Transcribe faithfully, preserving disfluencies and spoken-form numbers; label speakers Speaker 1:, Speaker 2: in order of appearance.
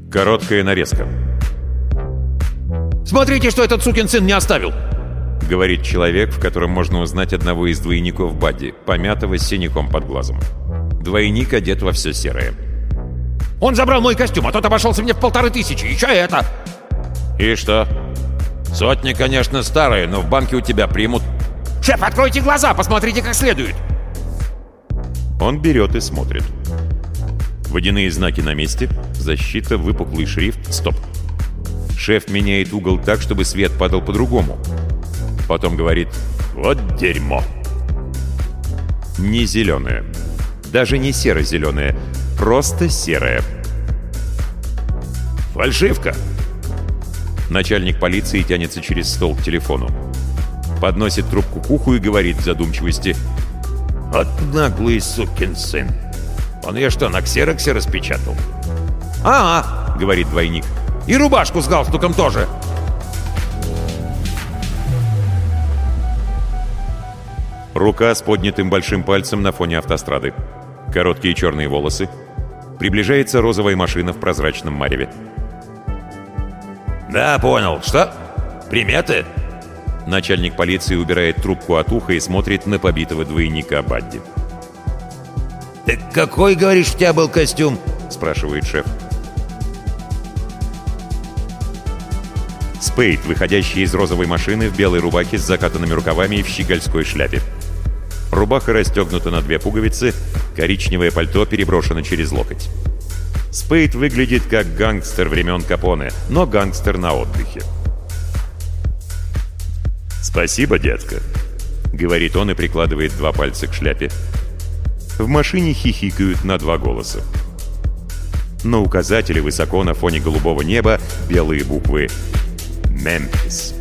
Speaker 1: Короткая нарезка.
Speaker 2: «Смотрите, что этот сукин сын не оставил!»
Speaker 1: — говорит человек, в котором можно узнать одного из двойников Бадди, помятого с синяком под глазом. Двойник одет во все серое.
Speaker 2: «Он забрал мой костюм, а тот обошелся мне в полторы тысячи, еще это!»
Speaker 1: «И что? Сотни, конечно, старые, но в банке у тебя примут».
Speaker 2: «Шеф, откройте глаза, посмотрите как следует!»
Speaker 1: Он берет и смотрит. Водяные знаки на месте, защита, выпуклый шрифт, стоп. Шеф меняет угол так, чтобы свет падал по-другому. Потом говорит: «Вот дерьмо». Не зеленое. Даже не серо-зеленое. Просто серое.
Speaker 2: «Фальшивка!»
Speaker 1: Начальник полиции тянется через стол к телефону. Подносит трубку к уху и говорит в задумчивости:
Speaker 2: «Вот наглый сукин сын! Он ее что, на ксероксе распечатал?» «А-а!» — говорит двойник. «И рубашку с галстуком тоже!»
Speaker 1: Рука с поднятым большим пальцем на фоне автострады. Короткие черные волосы. Приближается розовая машина в прозрачном мареве.
Speaker 2: «Да, понял. Что? Приметы?»
Speaker 1: Начальник полиции убирает трубку от уха и смотрит на побитого двойника Бадди.
Speaker 2: «Так какой, говоришь, у тебя был костюм?»
Speaker 1: — спрашивает шеф. Спейд, выходящий из розовой машины в белой рубахе с закатанными рукавами и в щегольской шляпе. Рубаха расстегнута на две пуговицы, коричневое пальто переброшено через локоть. Спейд выглядит как гангстер времен Капоне, но гангстер на отдыхе. «Спасибо, детка», — говорит он и прикладывает два пальца к шляпе. В машине хихикают на два голоса. На указателе высоко на фоне голубого неба белые буквы «Мемфис».